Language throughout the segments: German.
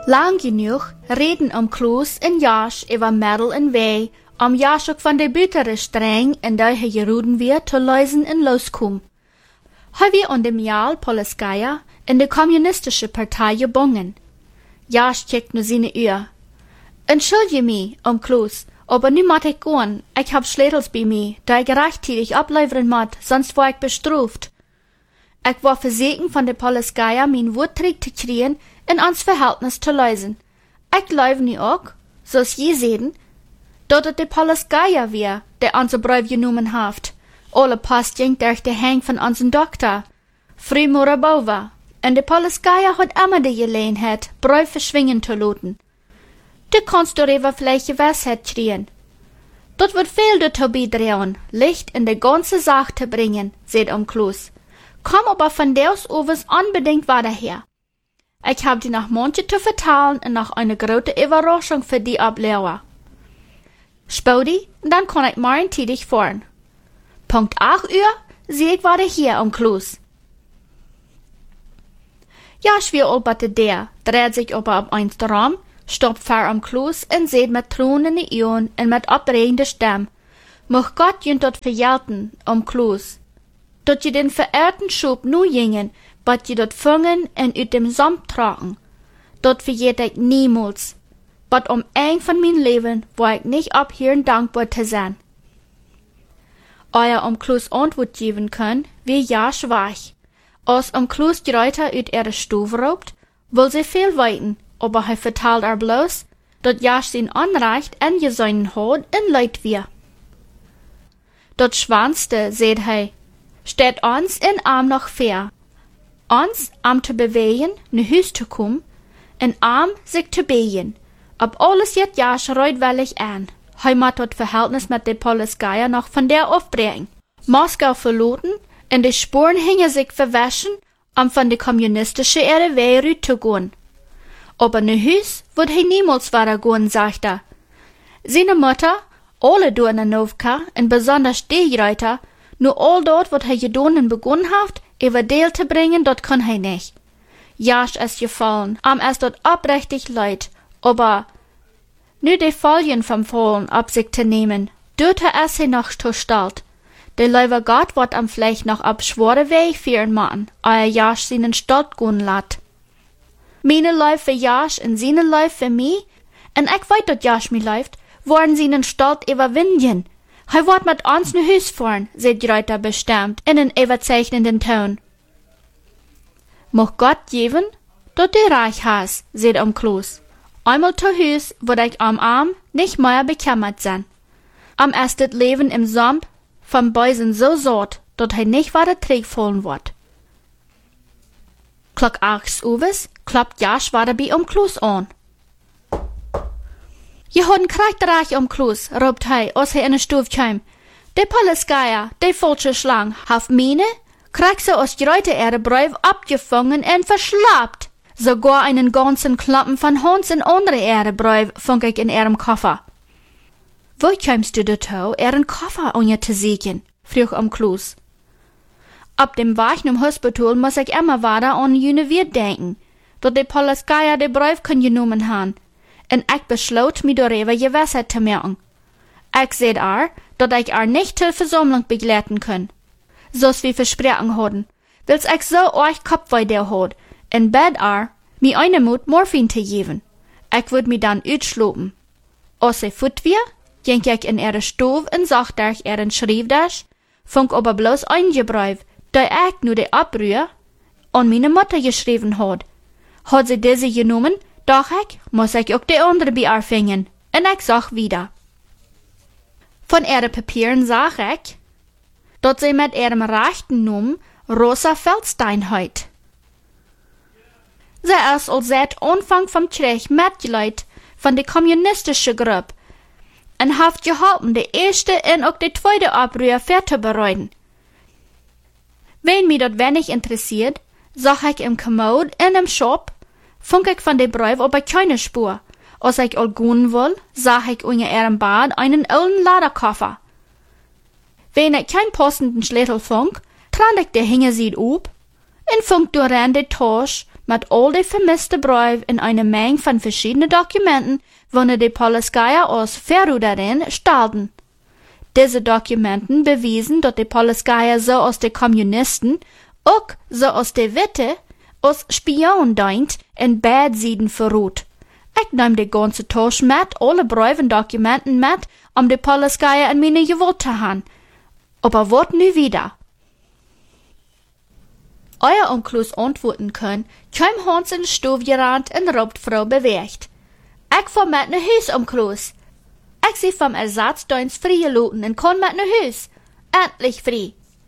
Lang genug reden Kloos en Jasch über Mädel en Weh, Jasch ook van de butere streng en dat hij geroeden weer te lezen en loskom. Hij weer aan dem Jahr Polskaya in de kommunistische Partei gebongen. Jasch checkt nu seine Uhr. Entschuldige mich, Kloos, aber nu moet ik gaan. Ik heb sleutels bij mij, die ik rechtzeitig ableveren moet, sonst word ik bestraft. Ik war verzekerd van de Polskaya mijn woord terug te krijgen en ons verhältnis te lezen. Ik geloof nu ook, zoals je zeggen, dat het de Polskaya weer, die onze brief genomen heeft. Alle post ging durch de hang van onze dokter, Fru Morabova, en de Polskaya had immer de gelegenheid brief verschwingen te laten. Du kannst darüber vielleicht Gewissheit kriegen. Dat wird viel dazu beitragen, Licht in die ganze Sache zu bringen, sagt Kloos. Komm aber von Deus overs unbedingt weiter her. Ich hab dir noch manche zu vertellen und noch eine große Überraschung für die Ableger. Spudi, dann kann ich morgen tätig fahren. Punkt 8 Uhr, sehe ich weiter hier, Kloos. Ja, schwer alberte der, dreht sich aber auf eins Raum, stoppt vor Kloos und seht mit Tränen in die Augen und mit abregender Stimme. Mocht Gott jünt dort verjelten, Kloos. Dat je den verehrten Schub nu jingen, wat je dat vangen en uit dem Samt tragen. Dat vergeet ik niemals. Wat een van mijn leven, waar ik niet abhören dankbar te zijn. Euer Kloos antwoord geven kan, wie ja schwach. Als Kloos die Reuter uit ihre Stube raubt, will sie viel weiten, aber hij vertelt bloß, dat Jasch zijn Anrecht en je zijn had en leid wir. Dat schwanste, seht hij, steht ons in arm noch fair. Ons arm te bewegen, ne huis te komen, en arm sich te begen. Ob alles jet Jasch reutwellig an. Hij moet dat verhältnis met de Polskaya noch von der aufbrengen. Moskau verloten, en de Spuren hingen sich verwaschen, von de kommunistische RW rüt te gaan. Aber ne huis wird hij niemals weiter gaan, sagt er. Seine Mutter, alle Dornanovka, en besonders die Reuter, nur all dort, wat hij gedonen begonnen heeft, über deel te bringen, dat kan hij nicht. Jasch ist gefallen, ist dort abrechtig leid, aber nu de Folgen vom Fallen ab sich te nehmen, dort es hij noch zu stalt. De lieber Gott wird vielleicht noch ab schwere Weg führen machen, Jasch seinen Stalt gehen lat. Meine Leif für Jasch und seine Leif für mich, en ich weet dat Jasch mi läuft, worden seinen Stalt überwinden. Hij wordt met ons naar huis fahren, sagt die Reuter bestimmt, in een überzeichnenden Ton. Mocht Gott geben, dat du reich hast, sagt Kloos. Einmal zu Hus, wo ich arm nicht mehr bekümmert sein. Ist das Leben im Sumpf vom Beusen so sort, dat hij nicht weiter trägfallen wird. Klock 8 Uhr kloppt Jasch weiter bei Kloos an. Je hadden krachtig Kloos, roept hij als hij in de stoef kwam. De Polskaya, de falsche Schlang, heeft meine, krijgt ze als grote Erdebrief abgefangen en verslaapt. Sogar einen ganzen Klappen von Hans en andere Erdebrief fand ich in ihrem Koffer. Wo kommst du dazu, ihren Koffer an je te zieken? Vroeg Kloos. Ab dem Weg zum Hospital muss ich immer weiter an jene Wirt denken, dat de Polskaya de Brief kan genomen haben. En ik besloot me darüber Gewissheit te machen. Ik zei dat ik nicht zur Versammlung begleiten kann. Zoals wir versprochen hadden, wils ik so euch Kopfweh der had, en bed mir eine Mut Morphin te geben. Ik würd mi dann uitslopen. Als sie fut wir, ging ich in ihre Stube en zag durch ihren Schrifttisch, fand aber bloß ein Brief, der ich nur de Abrühr an meine Mutter geschrieben had. Hat sie diese genommen, doch ich muss ich auch die andere bearfingen, en ich sag wieder. Von ihre Papieren sag ich, dat sie mit ihrem rechten Namen Rosa Feldstein heut. Sie ist als seit Anfang vom Krieg Mitglied von der kommunistischen Gruppe en hat geholfen, die erste und auch die zweite Abrühr vorzubereiten. Wenn mich das wenig interessiert, sag ich im Kommode in im Shop, funk ich von der Brief aber keine Spur. Als ich all gehen will, sah ich unter ihrem Bad einen alten Lederkoffer. Wenn ich keinen passenden Schlüssel funk, tran ich der Hingersieht ob, und funk daran die Tasche mit all die vermisste Brieven in eine Menge von verschiedenen Dokumenten, wanneer die Polizeier aus Verruderin stahlten. Diese Dokumenten bewiesen, dass die Polizeier so aus den Kommunisten, auch so aus der Witte, als Spion deint in Badziden verruht. Ich nehm die ganze Tasche mit, alle Brieven Dokumenten mit, die Polizeier in meine Gewalt zu haben. Aber wat nu wieder? Euer Onklus antworten können, kam Hans in den Stuf gerannt und robt Frau bewegt. Ich fahr mit ne Huis, Onklus. Ich sie vom Ersatzdienst freigeloten und kann mit ne Huis. Endlich frei.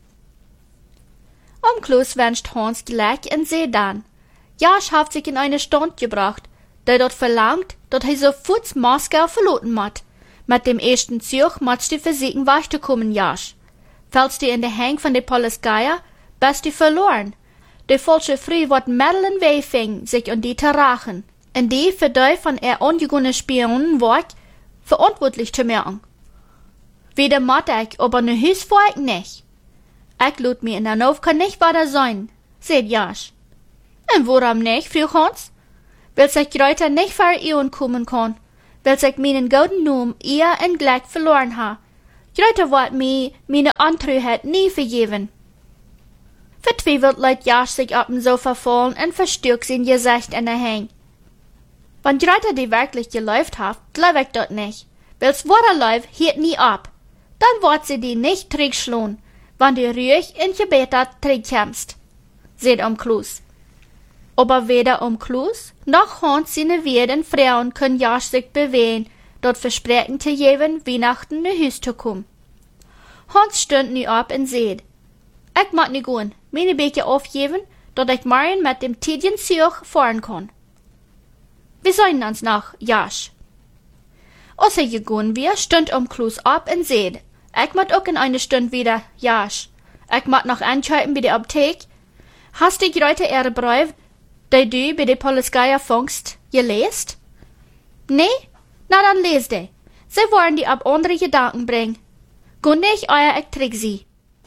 Onklus wünscht Hans gleich und seh dann. Jasch hat sich in eine Stand gebracht, der dort verlangt, dass er sofort Moskau verloten muss. Mit dem ersten Zug muss die Versiegen weiterkommen, Jasch. Fällst du in die Hänge von der Polizeier, bist du verloren. Die falsche Frau wird Madeleine wehfing, sich an die zu rachen. Und die für die von ihr angegangenen Spionen wird verantwortlich zu machen. Wieder matt ich, aber ne Hüs vor ich nicht. Ich lud mir in der Novka nicht weiter sein, seht Jasch. Und warum nicht, frug Hans? Weil sich Greuter nicht vor Ehren kommen kann, weil sich meinen guten Namen eher und gleich verloren ha. Greuter wird mir meine Antreuheit nie vergeben. Vertwiebelt lädt Jasch sich auf dem Sofa fallen und verstärkt sein Gesicht in der Hänge. Wenn Greuter die wirklich geläuft hat, glaub ich dort nicht. Weil's wahre Läuf hielt nie ab. Dann wird sie die nicht zurückschlagen, wenn du ruhig in Gebet zurückkommst, seht Klus. Aber weder Klus noch Hans seine Wirten Frauen können Jasch sich bewegen, dort versprechen zu geben, Weihnachten nach Hus zu kommen. Hans stund nu ab und seht, ich mag nicht gehen, meine Becher aufgeben, dass ich morgen mit dem Tidien Zug fahren kann. Wir sehen uns nach, Jasch. Als er gegangen wir, stund Klus ab und seht, ich mag auch in eine Stunde wieder, Jasch. Ich mag noch einkaufen bei der Apotheke. Hast du gerade ihre Brief, die du bei der Polizei fangst, gelesen? Nee? Na dann les die. Sie wollen die ab andere Gedanken bringen. Gun nicht euer, ich trick sie.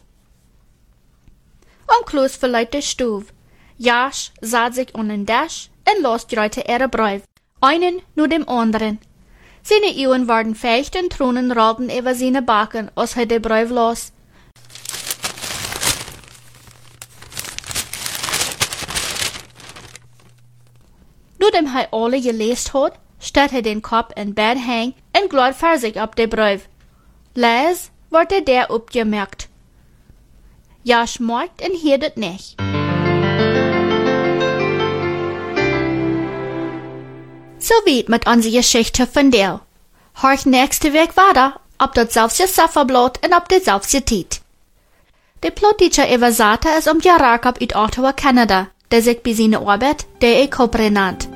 Klus verleiht der Stuf. Jasch sah sich an den Tisch und las gerade ihre Brief. Einen nur dem anderen. Seine Augen waren feucht und Tränen rollten über seine Backen, als er den Brief las. Nachdem er alle gelesen hat, stellt er den Kopf in Bett hängen und glott vor sich ab den Brief. Les, wurde der abgemerkt. Jasch merkt und hört nicht. So weit mit unserer Geschichte von der. Horch nächste Weg weiter, ob das selbst Safferblatt und ob das selbst Tiet. Der Plotteacher Evasata ist Jarakab uit Ottawa, Kanada, der sich bei seiner Arbeit der Kopre nannt.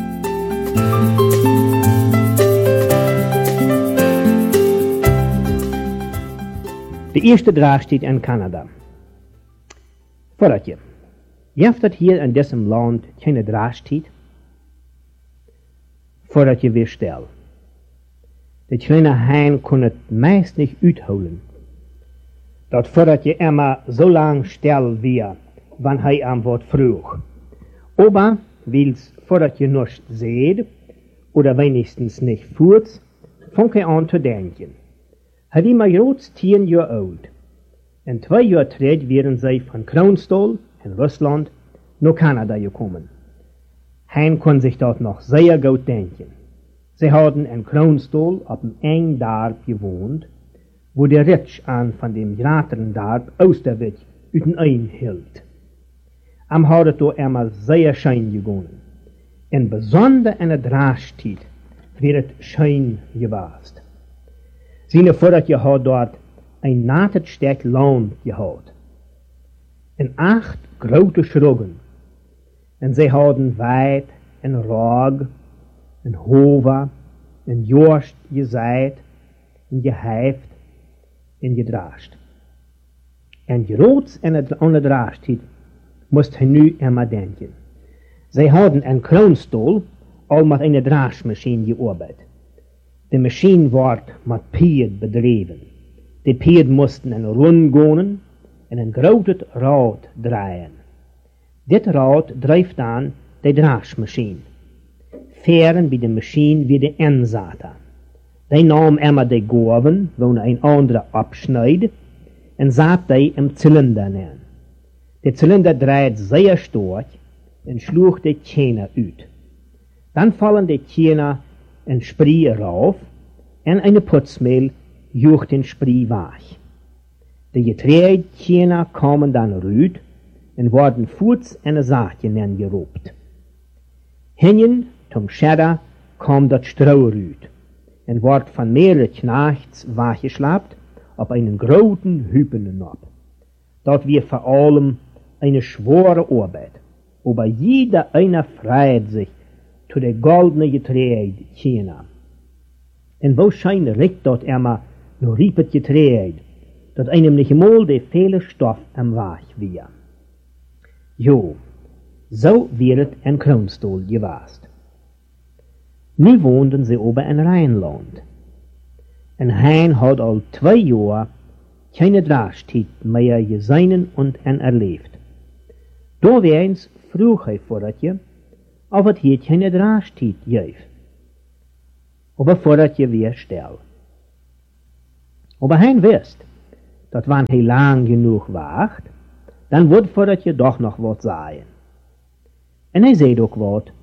De eerste draag steht in Kanada. Voordat je hebt dat hier in diesem Land keine draag steht, voordat je weer stel. De kleine hein kon het meist nicht uitholen. Dat voordat je immer so lang stel weer, wann hij am Wort vroeg. Aber, wils voordat je nicht seht, oder wenigstens nicht fuhrt, fang hij an zu denken. Hij die maar groot 10 jaar oud. En 2 jaar terug waren zij van Kroonstol in Russland naar Kanada gekommen. Hein kon sich dort noch sehr gut denken. Sie hadden in Kroonstol op een eng dorp gewohnt, wo der Ritsch an von dem grateren Dorp Oosterwijk uitein hield. Am had het door immer sehr schön gegangen. En besonder in het Draagstied werd het schön gewast. Seine Vordertje had dort ein natet sterk Land gehad. En 8 grote schruggen. En zij hadden weit en rog en hova en jorst gezaaid en gehijft en gedraascht. En groots en het onderdraascht moest hij nu immer denken. Zij hadden een kroonstol al met een draasmachine gearbeitet. De machine wordt met pied bedreven. De pied moesten een rund gaan en een groot rad draaien. Dit rad drijft aan de draasmachine. Veren bij de machine wie de inzaten. Die nam immer de Gorven, wo een andere abschneidet, en zat die im Zylinder neer. De Zylinder draait sehr stark en sloeg de Tjener uit. Dan vallen de Tjener een Spree rauf en eine Putzmehl jucht den Spree weg. De getreide Tjener komen dan eruit en worden voets en een zaadje neergeroept. Hinten, zum Schedder, komt dat strouw eruit en wordt van mehrere Knechts weggeschleppt op einen großen Hüpenen ab. Dat wir vor allem eine schwere Arbeit, aber jeder einer freut sich zu der goldene Getreide Tjener. En wahrscheinlich riecht dort immer nur riepet Getreide, dat einem nicht mal der viele Stoff am Weg wir. Jo, so wird ein Kronstuhl gewast. Nu woonden sie oben in Rheinland. En Hein hat al 2 Jahre keine Draastiet mehr gesehen und erlebt. Da weens vroeg hij voordatje of het hier keine Draastiet geeft. Aber voordatje weer stil. Aber Hein wist, dat wann hij lang genoeg wacht, dan wordt voordatje doch nog wat zijn. En hij zei ook wat.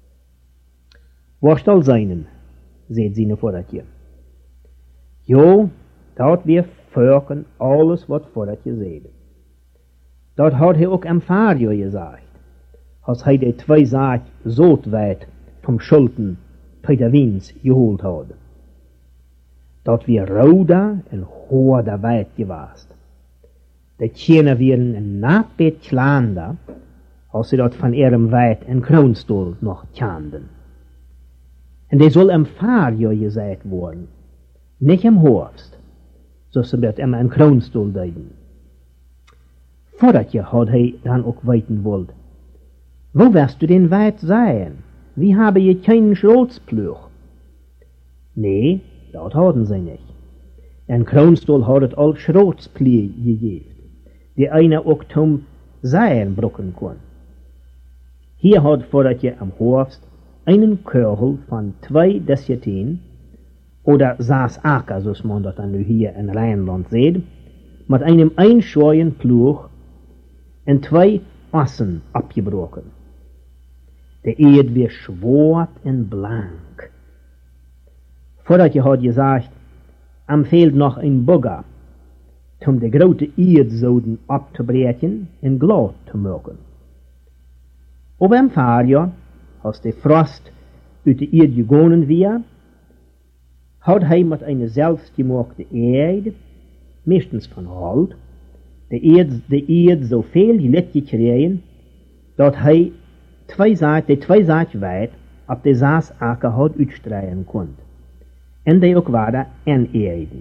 Worst al zijnen, zei zijn voordatje. Jo, dat weer volken alles wat voordatje zei. Dat had hij ook am Vario gezegd, als hij de 2 zaak zootwijd vom Schulten Peter Wiens geholt had. Dat weer roder en hoorder wijd gewast. De Tjener wieren een nabbet klander, als ze dat van ihrem wijd en kroonstoel nog tjanden. En die soll am Vario gezegd worden, nicht am Horst, so ze dat immer een kroonstoel deiden. Voordatje had hij dan ook weten wollt. Wo wirst du denn weit sein? Wie habe je keinen Schrotspluch? Nee, dat hadden sie nicht. Ein Kronstuhl hat het al Schrotsplie gegeben, die einer auch zum Seien brucken kon. Hier hat voordatje am Horst einen Körhel von 2 Desetin, oder 6 Acker, so man das dann hier in Rheinland sieht, mit einem einscheuen Pluch en 2 Assen abgebrochen. Der Eed weer schwart en blank. Voordatje had gesagt, am fehlt noch ein Bugger, um de grote Eedzoden abzubreken en glad te maken. Op een Fahrjahr, als de Frost uit de Eed gegonen weer, had hij met een zelfgemaakte Eed, meestens van hout, de eed zoveel gelid gekregen, dat hij de 2 zaad wijd op de 6 akker had uitstrijden kon. En die ook waren en eeden.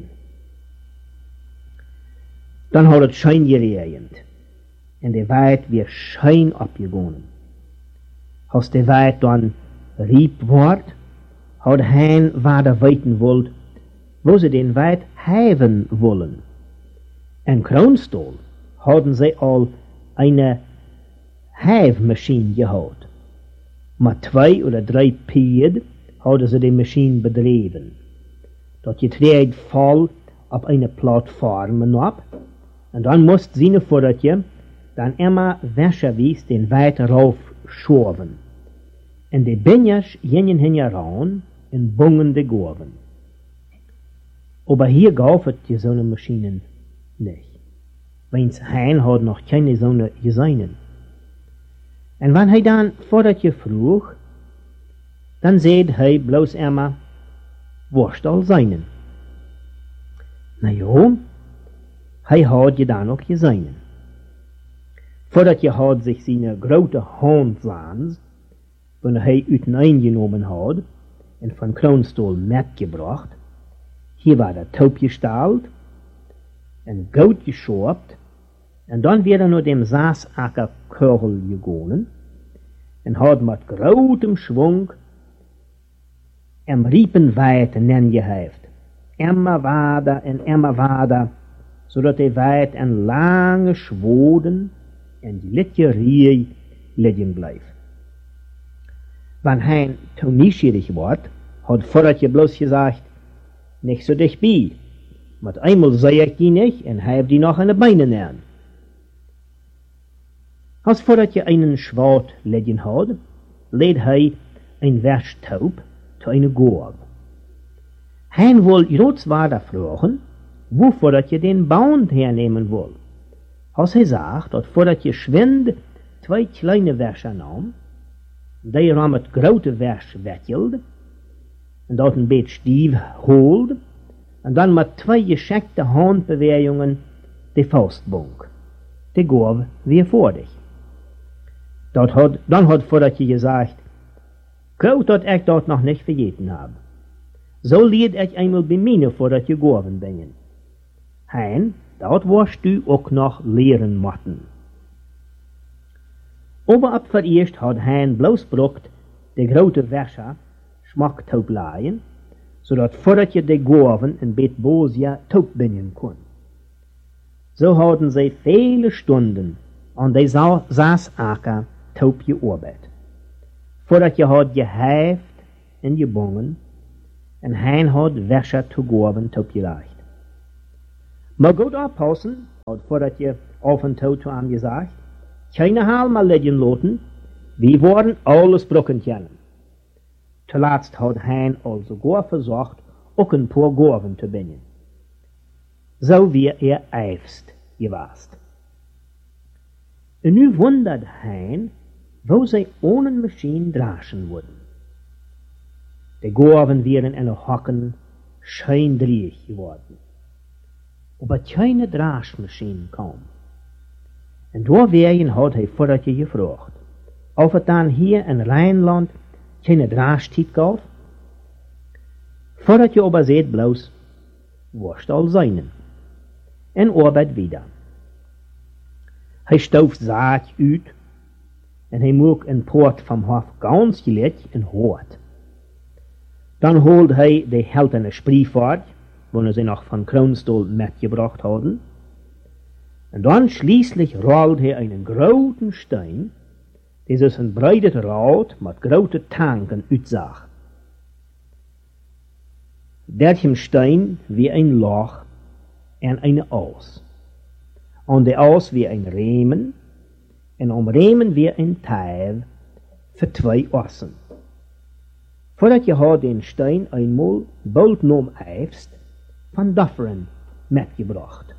Dan had het schijn geregend. En de wijd weer schijn opgegonnen. Als de wijd dan riep wordt, had hij waar weten wilt, wo ze den wijd heven willen. En Kronstuhl hadden zij al eine Heifmaschine gehad. Met 2 oder 3 Pied hadden ze die Maschine bedreven. Dat getreid vol op eine Plattform op, en dan moest zijn voordatje dan immer wäscherwies den Weit rauf schoven. En de Benjers gingen hingeran en bungen de Gorven. Aber hier gaf het je zo'n Maschinen nicht. Weins Hein had noch keine Sonne gesehen. En wann hij dan voordatje vroeg, dan zeid hij bloos immer, worst al seinen. Na jo, hij had je dan ook gesehen. Voordatje had zich zijn grote Handsans, wanneer hij uiteengenomen had en van Kronstuhl metgebracht, hier war der Taub gestalt, en goud geschopt, en dan weer naar dem Saasacker Körl gegonen, en had met grotem Schwung riepen weit nengeheft, immer wader, zodat hij weit en lange schwoden en die litje rie liggen bleef. Wenn hein zu neugierig wordt, hat Vordertje bloß gesagt, nicht so dicht bei. Mit einmal sei ich die nicht und hab die noch an den Beinen nähren. Als Vordertje einen Schwert legen hat, lädt hij ein Wäschtaub zu einer Gorb. Hein wohl Rotswader fragen, wo Vordertje den Bauend hernehmen will. Als hij sagt, dat Vordertje schwind 2 kleine Wäscher nahm, die met grote Wäsch wettelde, en dat een beetje stief holt, en dan met 2 geschickte Handbewegungen de Faustbunk. De Gorb weer fertig. Dan hat Vordertje gesagt, groot dat ik dat nog niet vergeten heb. So leert ik einmal bei mir Vordertje Gorben bringen. Hein, dat wirst du ook noch lehren motten. Aber ab vereerst hat Hein bloß brucht de grote Wäscher schmacktaub laien, zodat Vordertje de Gorben een beetje boosja taub bringen kon. So hadden sie viele Stunden an de Saasaker taub gearbeitet. Vordertje had geheft en gebongen, en Hein had Wäscher zu Gorben taub geleicht. Maar goed oppassen, had Vordertje af en toe zu ihm gesagt, keine Hal mal legen lassen, wir worden alles brocken kennen. Zuletzt hat Hein also gar versucht, auch ein paar Gorben zu bringen. So wie eifst gewast. Und nu wundert Hein, wo sie ohne Maschine draschen wurden. Die Gorben wären in der Hocken scheindreich geworden. Aber keine Draschmaschine kam. Und doorwegen had hij Vordertje gefragt, of het dan hier in Rheinland keine Draschtiet gab. Vordertje aber seht bloß, worst all seinen. En arbeit wieder. Hij stooft zaad uit, en hij moek een poort vom Hof ganz gelegt en hoort. Dan holt hij de heltene Spriefvaart, wo sie noch von Kronstol mitgebracht hadden. Und dann schließlich rollt er einen großen Stein, der sich ein breites Rad mit großen Tanken utsah. Derchem Stein wie ein Loch und eine Aus. Und der Aus wie ein Riemen, und Riemen wie ein Teil für 2 Ossen. Voordat je had den Stein einmal bald nom eifst van Dufferen mitgebracht.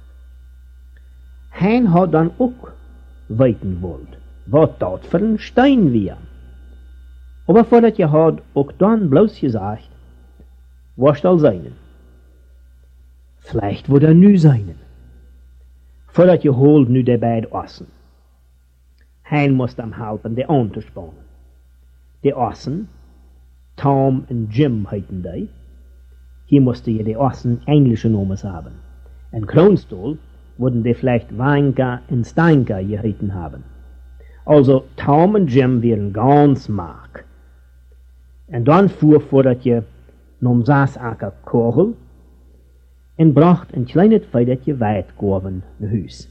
Hein had dan ook weten wollt, wat dat voor een Stein weer. Aber voordat je had ook dan bloß gesagt, was al seinen. Vielleicht wird nu seinen. Voordat je holt nu de beide Ossen. Hein moest hem helpen de aan te spannen. De Ossen, Tom en Jim heiten die. Hier musste je de Ossen englische Nomen haben. En Kronstol würden die vielleicht Weinka und Steinka geheißen haben. Also Tom und Jim wären ganz mag. Und dann fuhr Vordertje nom Saasaker Korrel und bracht ein kleines Feidertje Weitgorben nach Hus.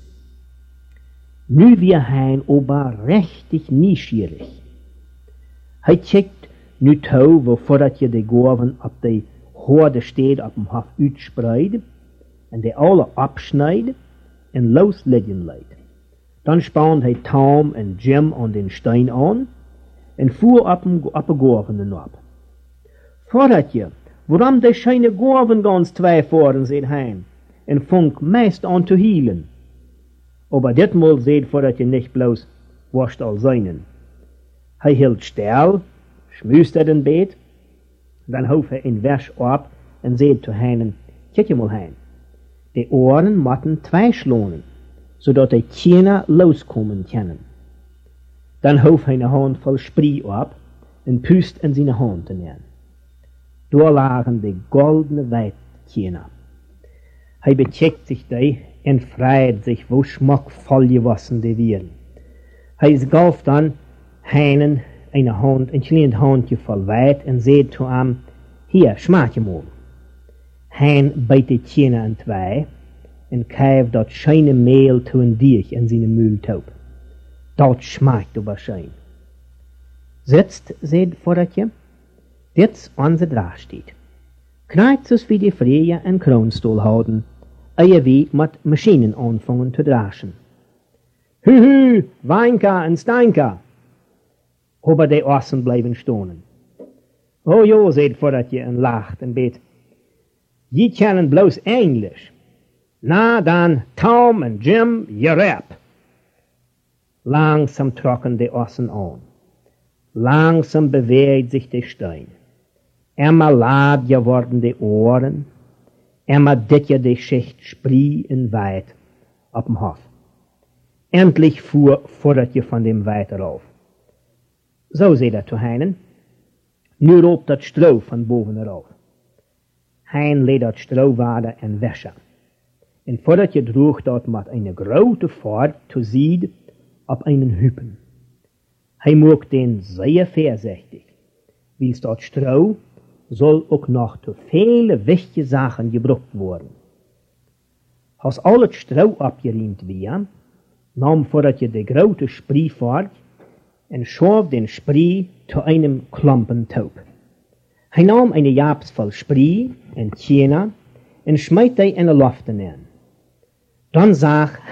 Nu wir Hein ober richtig neugierig. Hij checkt nu toe, wo Vordertje de Gorben op de Horde steht op dem Hof uitspreid en de alle abschneid en losleggen leidt. Dan spant hij Tom en Jim aan den Stein aan en fuhr op de Gorben op. Vordertje, waarom de scheine Gorben ganz zwei voren, seht Hein, en funk meist an te hielen. Aber ditmal seht Vordertje nicht bloß, wascht all seinen. Hij hield stil, schmust den Beet, dan hoef hij een Wäsch ab en zei zu Heinen, kijk je mal Hein, de Ohren motten 2 schlonen, zodat hij keiner loskomen können. Dan hoef hij een handvol Sprie ab en pust in zijn hand te nemen. Daar lagen de goldene Weidkiener. Hij becheckt sich die en freit sich, wo schmackvoll gewassen die wären. Hij gaf dan Heinen een klein handje vol Weid en zei zu ihm, hier, schmaak je mal. Hein beit die Kiener in 2 en kijft dat scheine Mehl zu een Diech in zijn Mühltaub. Dat schmaakt aber schein. Sitzt, seht Vordertje, dit onze draag steht. Krijgt dus wie die Freie een kroonstoel houden, ehe wie met Maschinen anfangen te dragen. Hu, Weinka en Steinka. Aber die Ossen bleiben stonen. Oh jo, seht Vordertje en lacht en beet. Je kennen bloos Englisch. Na dan, Tom en Jim, je rap. Langsam trokken die Ossen an. Langsam bewegt sich der Stein. Immer laad geworden die Ohren, immer dicker die Schicht Spree in Weit auf dem Hof. Endlich fuhr Vordertje von dem Weiter auf. So seht er zu Heinen. Nu roept dat Stroh von boven erauf. Hein lädt dat Strohwader en Wäsche. En Vordertje droeg dort mit eine grote Fahrt zu Sied auf einen Hüppen. Hij mocht den sehr vorsichtig, weil dort Stroh soll auch noch zu viele wichtige Sachen gebraucht worden. Als al het Stroh abgeriemt weer, nahm Vordertje de grote Spree fort en schoof den Spree zu einem Klampentaub. Hij nam eine Japs voll Spree en Tjener en schmeid die in de Luft in. Dann sag